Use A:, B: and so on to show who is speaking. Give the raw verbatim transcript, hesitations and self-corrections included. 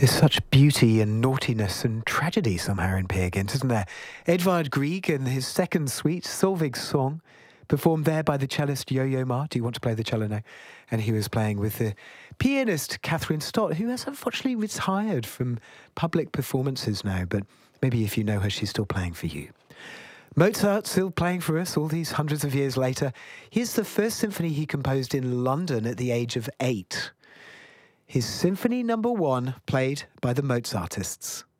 A: There's such beauty and naughtiness and tragedy somehow in Peer Gynt, isn't there? Edvard Grieg and his second suite, Solveig's Song, performed there by the cellist Yo-Yo Ma. Do you want to play the cello now? And he was playing with the pianist Catherine Stott, who has unfortunately retired from public performances now, but maybe if you know her, she's still playing for you. Mozart still playing for us all these hundreds of years later. Here's the first symphony he composed in London at the age of eight. His Symphony Number One, played by the Mozartists.